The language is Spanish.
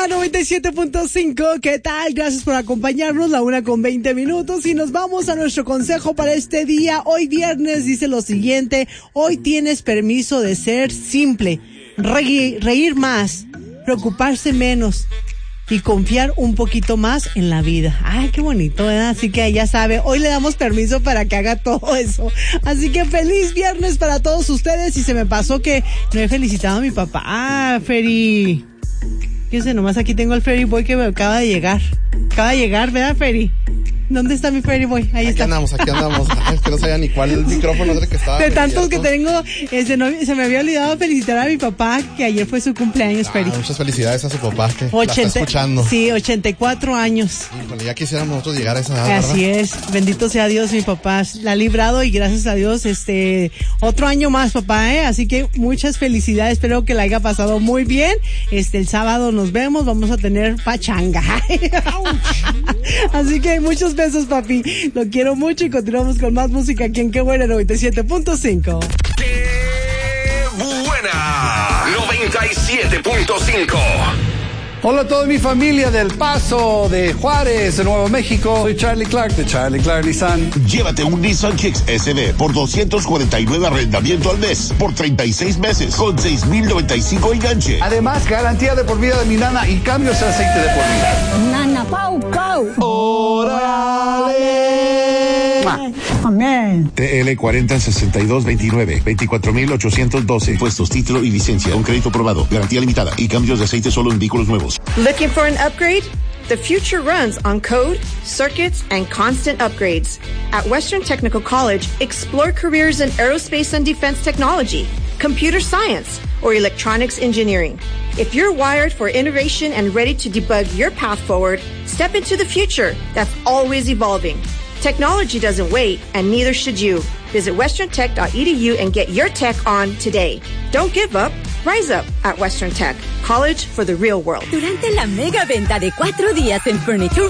la 97.5. ¿Qué tal? Gracias por acompañarnos, la 1:20 y nos vamos a nuestro consejo para este día. Hoy viernes dice lo siguiente: hoy tienes permiso de ser simple, reír más, preocuparse menos y confiar un poquito más en la vida. Ay, qué bonito, ¿verdad? Así que ya sabe, hoy le damos permiso para que haga todo eso. Así que feliz viernes para todos ustedes. Y se me pasó que no he felicitado a mi papá. Ah, Feri. Fíjense, nomás aquí tengo al Ferry Boy que me acaba de llegar. Acaba de llegar, ¿verdad, Ferry? ¿Dónde está mi Ferry Boy? Ahí está. Aquí andamos. Es que no sabía ni cuál micrófono era el que estaba. De tantos que tengo, se me había olvidado felicitar a mi papá, que ayer fue su cumpleaños, Ferry. Muchas felicidades a su papá, que la está escuchando. Sí, 84 años. Híjole, ya quisiéramos nosotros llegar a esa edad, Así ¿verdad? es. Bendito sea Dios, mi papá la ha librado y gracias a Dios, otro año más, papá, Así que muchas felicidades. Espero que la haya pasado muy bien. El sábado nos vemos, vamos a tener pachanga. Así que muchos besos, papi. Lo quiero mucho y continuamos con más música aquí en Qué Buena 97.5. ¡Qué buena! 97.5. Hola a toda mi familia del Paso, de Juárez, de Nuevo México. Soy Charlie Clark de Charlie Clark Nissan. Llévate un Nissan Kicks SD por $249 arrendamiento al mes por 36 meses con $6,095 enganche. Además, garantía de por vida de mi nana y cambios de aceite de por vida. Nana Pau Pau. ¡Órale! Amén. TL 406229, 24,812. Impuestos, título y licencia. Un crédito aprobado. Garantía limitada. Y cambios de aceite solo en vehículos nuevos. Looking for an upgrade? The future runs on code, circuits, and constant upgrades. At Western Technical College, explore careers in aerospace and defense technology, computer science, or electronics engineering. If you're wired for innovation and ready to debug your path forward, step into the future that's always evolving. Technology doesn't wait, and neither should you. Visit westerntech.edu and get your tech on today. Don't give up. Rise up at Western Tech, college for the real world. Durante la mega venta de 4 días en Furniture